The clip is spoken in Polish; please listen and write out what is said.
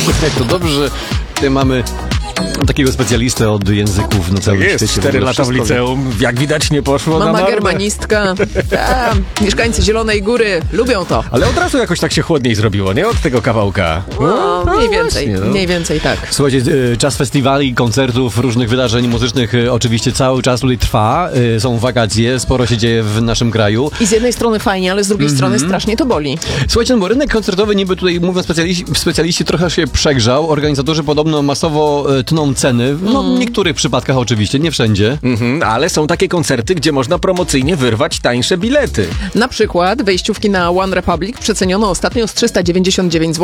To dobrze, że tutaj mamy takiego specjalistę od języków na całym Jest, świecie. 4 lata w liceum, jak widać nie poszło na Mama marne. germanistka. Mieszkańcy Zielonej Góry lubią to. Ale od razu jakoś tak się chłodniej zrobiło, nie? Od tego kawałka. Mniej więcej, właśnie, no. mniej więcej tak. Słuchajcie, czas festiwali, koncertów, różnych wydarzeń muzycznych oczywiście cały czas tutaj trwa. Są wakacje, sporo się dzieje w naszym kraju. I z jednej strony fajnie, ale z drugiej strony strasznie to boli. Słuchajcie, no bo rynek koncertowy niby tutaj, mówiąc specjaliści, trochę się przegrzał. Organizatorzy podobno masowo tną ceny. No w niektórych przypadkach oczywiście, nie wszędzie. Ale są takie koncerty, gdzie można promocyjnie wyrwać tańsze bilety. Na przykład wejściówki na One Republic przeceniono ostatnio z 399 zł